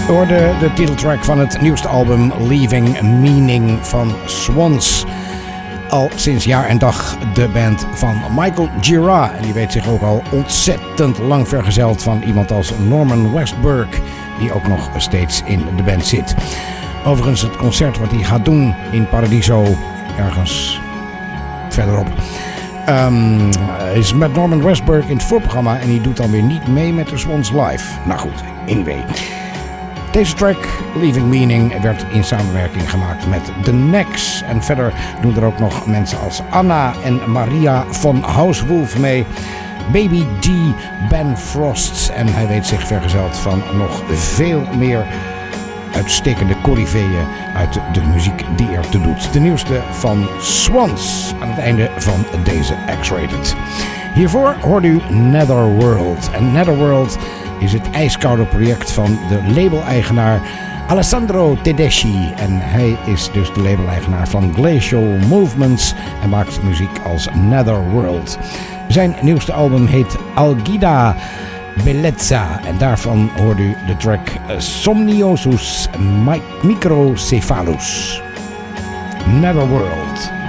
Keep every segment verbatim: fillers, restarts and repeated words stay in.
hoorde de titeltrack van het nieuwste album Leaving Meaning van Swans. Al sinds jaar en dag de band van Michael Gira. En die weet zich ook al ontzettend lang vergezeld van iemand als Norman Westberg, die ook nog steeds in de band zit. Overigens, het concert wat hij gaat doen in Paradiso, ergens verderop, um, is met Norman Westberg in het voorprogramma. En die doet dan weer niet mee met de Swans live. Nou goed, anyway. Deze track, Leaving Meaning, werd in samenwerking gemaakt met The Necks. En verder doen er ook nog mensen als Anna en Maria van Housewolf mee. Baby D, Ben Frost. En hij weet zich vergezeld van nog veel meer uitstekende coryfeeën uit de, de muziek die er te doet. De nieuwste van Swans aan het einde van deze X-Rated. Hiervoor hoorde u Netherworld. En Netherworld is het ijskoude project van de label-eigenaar Alessandro Tedeschi. En hij is dus de label-eigenaar van Glacial Movements en maakt muziek als Netherworld. Zijn nieuwste album heet Algida Bellezza en daarvan hoorde u de track Somniosus Microcephalus. Netherworld.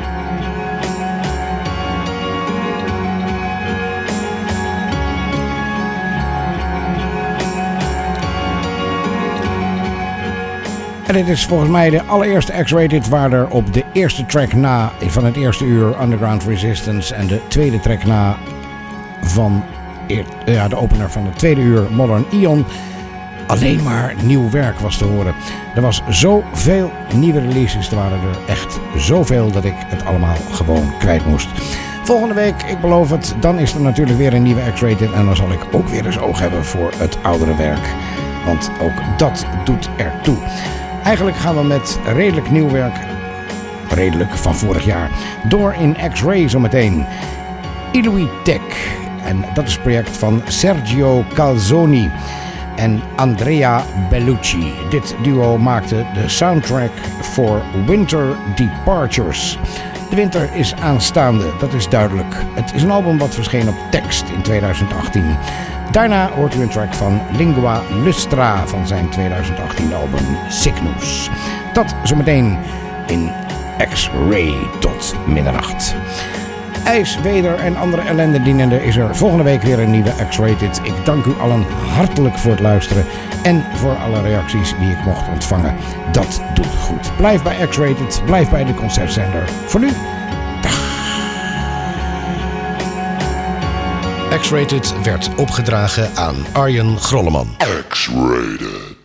En dit is volgens mij de allereerste X-Rated waar er op de eerste track na van het eerste uur Underground Resistance en de tweede track na van ja, de opener van het tweede uur Modern Ion alleen maar nieuw werk was te horen. Er was zoveel nieuwe releases, er waren er echt zoveel dat ik het allemaal gewoon kwijt moest. Volgende week, ik beloof het, dan is er natuurlijk weer een nieuwe X-Rated en dan zal ik ook weer eens oog hebben voor het oudere werk. Want ook dat doet ertoe. Eigenlijk gaan we met redelijk nieuw werk, redelijk van vorig jaar, door in X-Ray zometeen. Ilui Tech. En dat is het project van Sergio Calzoni en Andrea Bellucci. Dit duo maakte de soundtrack voor Winter Departures. De winter is aanstaande, dat is duidelijk. Het is een album wat verscheen op Tekst in tweeduizend achttien. Daarna hoort u een track van Lingua Lustra van zijn tweeduizend achttien album Cygnus. Dat zometeen in X-Ray tot middernacht. IJs, weder en andere ellende dienende is er volgende week weer een nieuwe X-Rated. Ik dank u allen hartelijk voor het luisteren en voor alle reacties die ik mocht ontvangen. Dat doet goed. Blijf bij X-Rated, blijf bij de concertzender. Voor nu, dag. X-Rated werd opgedragen aan Arjen Grolleman. X-Rated.